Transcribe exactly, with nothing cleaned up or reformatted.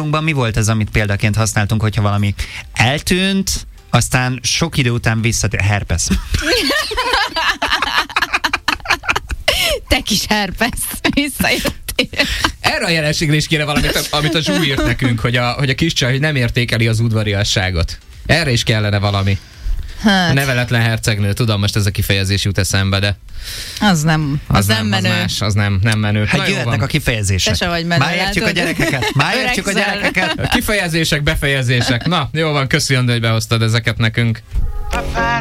korunkban mi volt ez, amit példaként használtunk, hogyha valami eltűnt, aztán sok idő után visszatér? Herpes. Te kis herpes, visszajöttél. Erre a jelenségre is kéne valamit, amit a Zsú írt nekünk, hogy a, hogy a kis csaj hogy nem értékeli az udvariasságot. Erre is kellene valami. Hát. A neveletlen hercegnő, tudom, most ez a kifejezés jut eszembe, de... Az nem, az, az nem, nem menő. Az más, az nem, nem menő. Hát jöhetnek a kifejezések. Te se vagy menő. Már értjük a gyerekeket. Már értjük a gyerekeket. A kifejezések, befejezések. Na, jó van, köszi, Andi, hogy behoztad ezeket nekünk.